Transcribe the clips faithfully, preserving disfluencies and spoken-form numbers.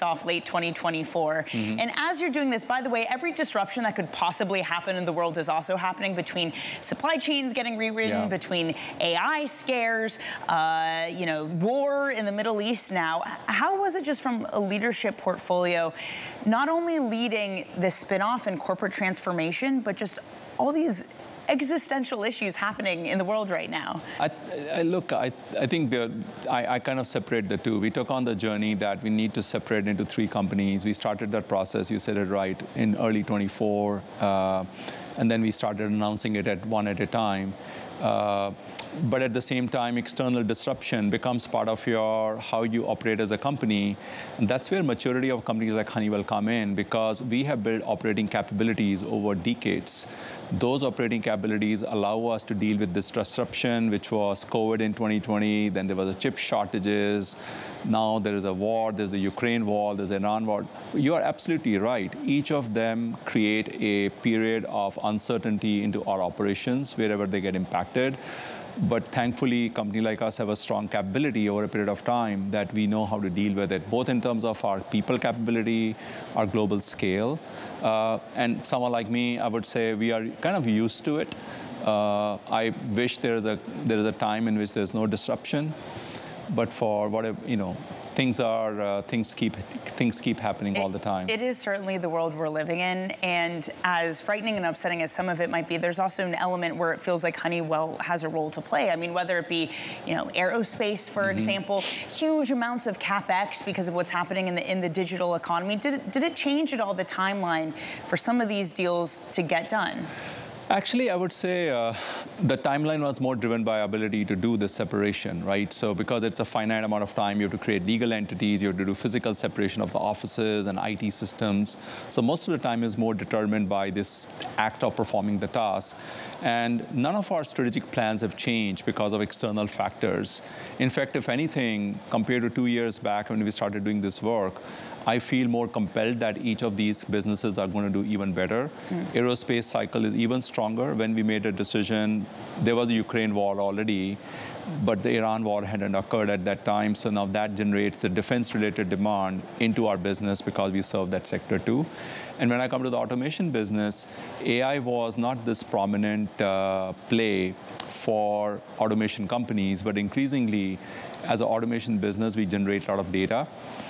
kicks off late twenty twenty-four. Mm-hmm. And as you're doing this, by the way, every disruption that could possibly happen in the world is also happening, between supply chains getting rewritten, yeah. between A I scares, uh, you know, war in the Middle East now. How was it, just from a leadership portfolio, not only leading this spin-off and corporate transformation, but just all these existential issues happening in the world right now? I, I look, I, I think the, I, I kind of separate the two. We took on the journey that we need to separate into three companies. We started that process, you said it right, in early twenty-four, uh, and then we started announcing it at one at a time. Uh, but at the same time, external disruption becomes part of your how you operate as a company. And that's where maturity of companies like Honeywell come in, because we have built operating capabilities over decades. Those operating capabilities allow us to deal with this disruption, which was COVID in twenty twenty, then there was a chip shortages, now there is a war, there's a Ukraine war, there's an Iran war. You are absolutely right. Each of them create a period of uncertainty into our operations wherever they get impacted. But thankfully, a company like us have a strong capability over a period of time that we know how to deal with it, both in terms of our people capability, our global scale. Uh, and someone like me, I would say we are kind of used to it. Uh, I wish there is a there is a time in which there's no disruption, but for whatever, you know, things are uh, things keep things keep happening it, all the time. It is certainly the world we're living in, and as frightening and upsetting as some of it might be, there's also an element where it feels like Honeywell has a role to play. I mean, whether it be, you know, aerospace, for mm-hmm. example, huge amounts of CapEx because of what's happening in the in the digital economy. Did it, did it change at all the timeline for some of these deals to get done? Actually, I would say uh, the timeline was more driven by ability to do this separation, right? So because it's a finite amount of time, you have to create legal entities, you have to do physical separation of the offices and I T systems. So most of the time is more determined by this act of performing the task. And none of our strategic plans have changed because of external factors. In fact, if anything, compared to two years back when we started doing this work, I feel more compelled that each of these businesses are going to do even better. Mm. Aerospace cycle is even stronger. When we made a decision, there was a Ukraine war already, but the Iran war hadn't occurred at that time. So now that generates the defense-related demand into our business because we serve that sector too. And when I come to the automation business, A I was not this prominent uh, play for automation companies, but increasingly, as an automation business, we generate a lot of data.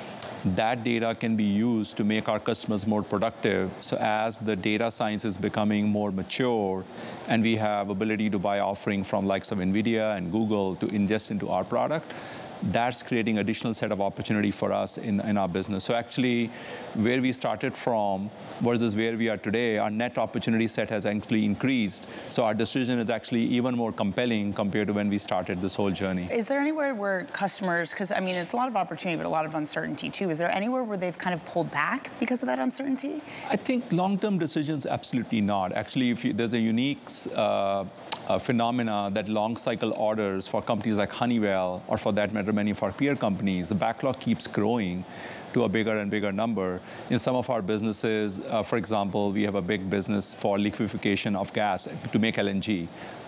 That data can be used to make our customers more productive. So as the data science is becoming more mature, and we have ability to buy offering from likes of NVIDIA and Google to ingest into our product, that's creating additional set of opportunity for us in, in our business. So actually, where we started from versus where we are today, our net opportunity set has actually increased. So our decision is actually even more compelling compared to when we started this whole journey. Is there anywhere where customers, because I mean, it's a lot of opportunity, but a lot of uncertainty too. Is there anywhere where they've kind of pulled back because of that uncertainty? I think long-term decisions, absolutely not. Actually, if you, there's a unique uh, uh, phenomena that long cycle orders for companies like Honeywell, or for that matter, many of our peer companies, the backlog keeps growing to a bigger and bigger number. In some of our businesses, uh, for example, we have a big business for liquefaction of gas to make L N G.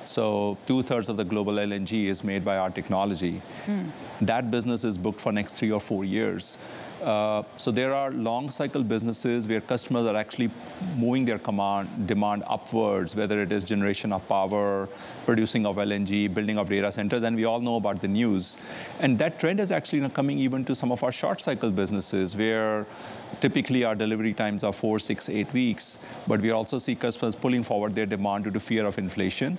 So two-thirds of the global L N G is made by our technology. Hmm. That business is booked for next three or four years. Uh, so there are long cycle businesses where customers are actually moving their command, demand upwards, whether it is generation of power, producing of L N G, building of data centers, and we all know about the news. And that trend is actually, you know, coming even to some of our short cycle businesses, where typically our delivery times are four, six, eight weeks, but we also see customers pulling forward their demand due to fear of inflation.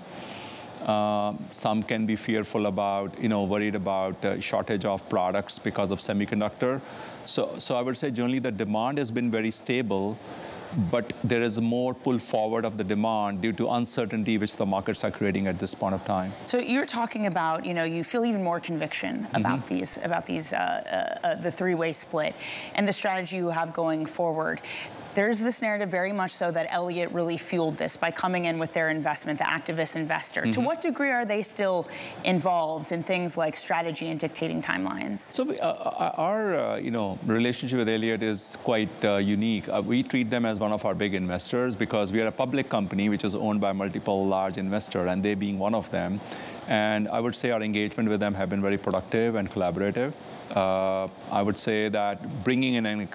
Uh, some can be fearful about, you know, worried about uh, shortage of products because of semiconductor. So, so I would say generally the demand has been very stable, but there is more pull forward of the demand due to uncertainty which the markets are creating at this point of time. So you're talking about, you know, you feel even more conviction mm-hmm. about these, about these, uh, uh, uh, the three-way split and the strategy you have going forward. There's this narrative very much so that Elliott really fueled this by coming in with their investment, the activist investor. Mm-hmm. To what degree are they still involved in things like strategy and dictating timelines? So we, uh, our uh, you know, relationship with Elliott is quite uh, unique. Uh, we treat them as one of our big investors because we are a public company which is owned by multiple large investors, and they being one of them. And I would say our engagement with them have been very productive and collaborative. Uh, I would say that bringing in an